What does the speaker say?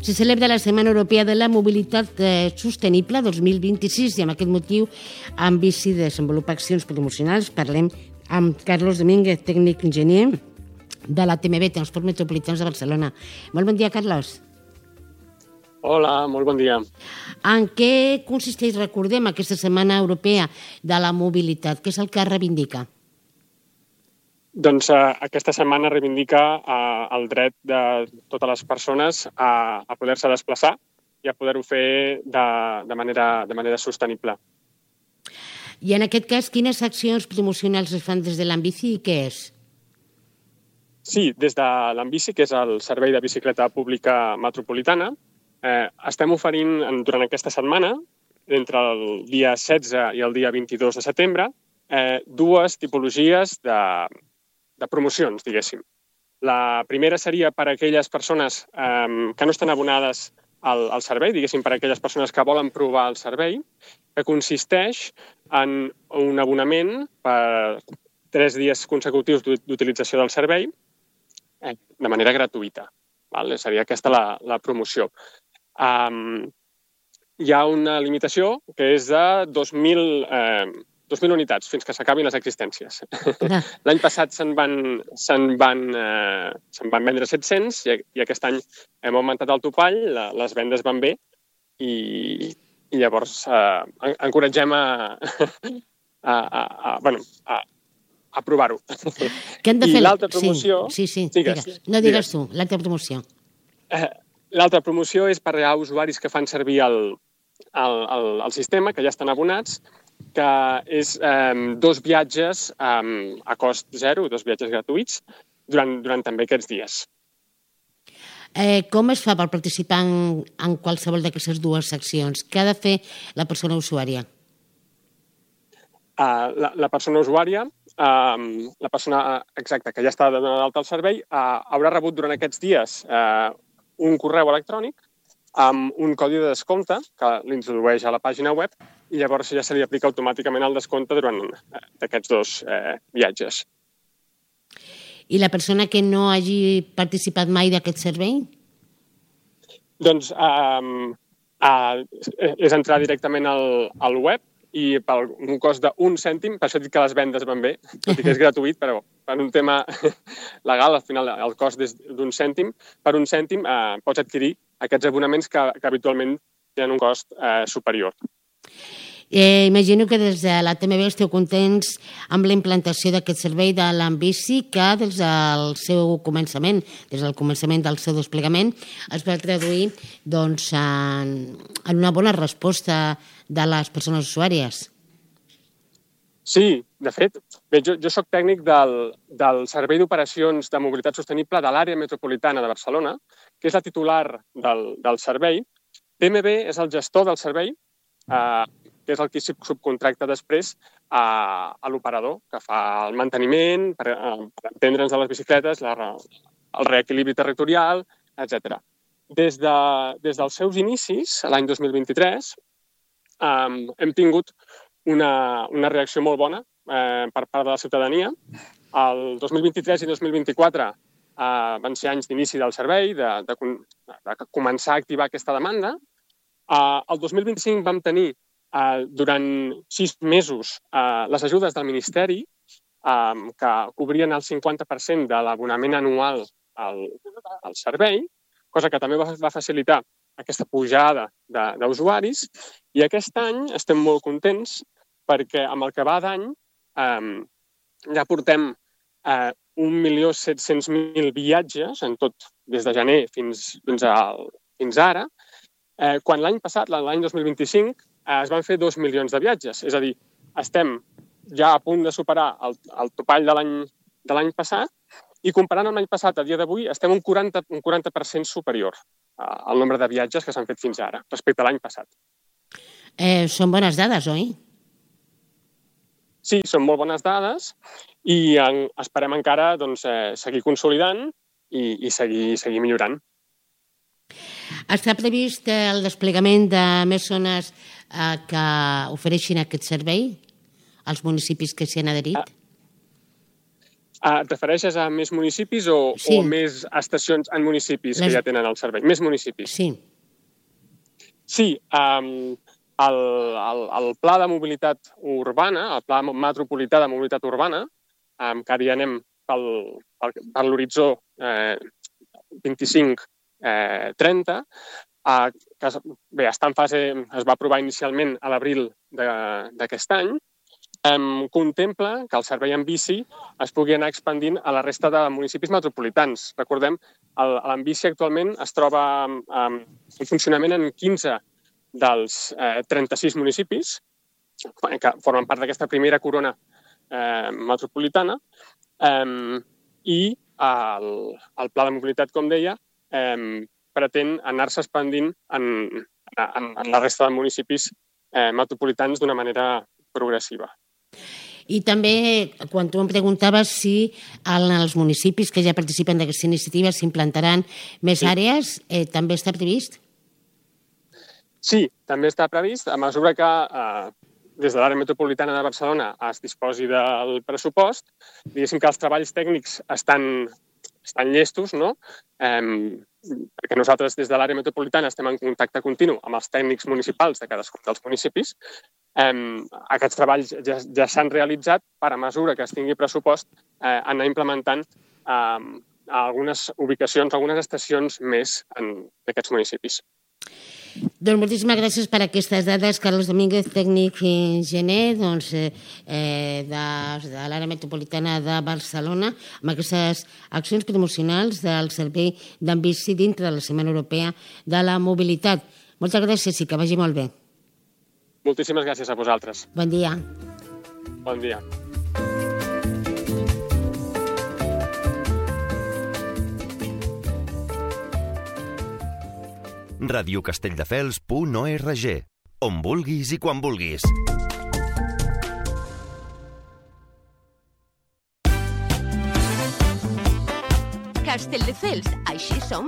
Se celebra la Setmana Europea de la Mobilitat Sostenible 2026 i amb aquest motiu amb Bici desenvolupa accions promocionals. Parlem amb Carlos Domínguez, tècnic enginyer de la TMB, Transports Metropolitans de Barcelona. Molt bon dia, Carlos. Hola, molt bon dia. En què consisteix, recordem, aquesta Setmana Europea de la Mobilitat? Què és el que reivindica? Doncs aquesta setmana reivindica el dret de totes les persones a poder-se desplaçar i a poder-ho fer de manera sostenible. I en aquest cas, quines accions promocionals es fan des de l'Ambici i què és? Sí, des de l'Ambici, que és el Servei de Bicicleta Pública Metropolitana, estem oferint durant aquesta setmana, entre el dia 16 i el dia 22 de setembre, dues tipologies de promocions, diguéssim. La primera seria per a aquelles persones que no estan abonades al servei, diguéssim, per a aquelles persones que volen provar el servei, que consisteix en un abonament per 3 dies consecutius d'utilització del servei de manera gratuïta. Seria aquesta la promoció. Hi ha una limitació que és de 2.000 unitats fins que s'acabin les existències. L'any passat se'n van vendre 700 i aquest any hem augmentat el topall, les vendes van bé i llavors encoratgem a provar-ho. Què han de fer? I l'altra promoció... Sí, digues. No digues tu, l'altra promoció. L'altra promoció és per a usuaris que fan servir el sistema, que ja estan abonats, que és 2 viatges a cost zero, 2 viatges gratuïts, durant també aquests dies. Com es fa per participar en qualsevol d'aquestes dues seccions? Què ha de fer la persona usuària? La persona usuària, la persona exacta que ja està donada d'alta al servei, haurà rebut durant aquests dies un correu electrònic amb un codi de descompte que l'introdueix a la pàgina web i llavors ja se li aplica automàticament el descompte durant aquests 2 viatges. I la persona que no hagi participat mai d'aquest servei? Doncs és entrar directament al web i per un cost d'1 cèntim, per això dic que les vendes van bé, tot i que és gratuït, però per un tema legal, al final el cost és d'1 cèntim. Per 1 cèntim pots adquirir aquests abonaments que habitualment tenen un cost superior. Imagino que des de la TMB esteu contents amb la implantació d'aquest servei de l'Ambici que des del seu començament, des del començament del seu desplegament, es va traduir en una bona resposta de les persones usuàries. Sí, de fet, jo soc tècnic del Servei d'Operacions de Mobilitat Sostenible de l'àrea metropolitana de Barcelona, que és la titular del servei. TMB és el gestor del servei, que és el que subcontracta després a l'operador, que fa el manteniment, per entendre'ns de les bicicletes, el reequilibri territorial, etc. Des dels seus inicis, l'any 2023, hem tingut una reacció molt bona per part de la ciutadania. El 2023 i 2024 van ser anys d'inici del servei, de començar a activar aquesta demanda. El 2025 vam tenir durant 6 mesos les ajudes del Ministeri que cobrien el 50% de l'abonament anual al servei, cosa que també va facilitar aquesta pujada d'usuaris. I aquest any estem molt contents perquè amb el que va d'any ja portem 1.700.000 viatges en tot, des de gener fins ara, quan l'any passat, l'any 2025, es van fer 2 milions de viatges. És a dir, estem ja a punt de superar el topall de l'any passat i comparant amb l'any passat, a dia d'avui, estem un 40% superior al nombre de viatges que s'han fet fins ara, respecte a l'any passat. Són bones dades, oi? Sí, són molt bones dades i esperem encara seguir consolidant i seguir millorant. Està previst el desplegament de més zones que ofereixin aquest servei als municipis que s'hi han adherit? Et refereixes a més municipis o més estacions en municipis que ja tenen el servei? Més municipis. Sí. Sí, el pla de mobilitat urbana, el pla metropolità de mobilitat urbana, que ara ja anem per l'horitzó 25-30, que bé, està en fase, es va aprovar inicialment a l'abril d'aquest any, contempla que el servei en bici es pugui anar expandint a la resta de municipis metropolitans. Recordem, l'Enbici actualment es troba en funcionament en 15 dels 36 municipis que formen part d'aquesta primera corona metropolitana i el pla de mobilitat, com deia, pretén anar-se expandint en la resta de municipis metropolitans d'una manera progressiva. I també, quan tu em preguntaves si en els municipis que ja participen d'aquesta iniciativa s'implantaran més àrees, també està previst? Sí, també està previst, a mesura que des de l'àrea metropolitana de Barcelona es disposi del pressupost, diguéssim que els treballs tècnics estan llestos, no? Perquè nosaltres des de l'àrea metropolitana estem en contacte continu amb els tècnics municipals de cadascun dels municipis. Aquests treballs ja s'han realitzat per a mesura que es tingui pressupost anar implementant algunes ubicacions, algunes estacions més en aquests municipis. Doncs moltíssimes gràcies per aquestes dades, Carlos Domínguez, tècnic enginyer de l'àrea metropolitana de Barcelona, amb aquestes accions promocionals del servei d'Enbici dintre de la Setmana Europea de la Mobilitat. Moltes gràcies i que vagi molt bé. Moltíssimes gràcies a vosaltres. Bon dia. Bon dia. radiocastelldefels.org, on vulguis i quan vulguis. Castelldefels, així som.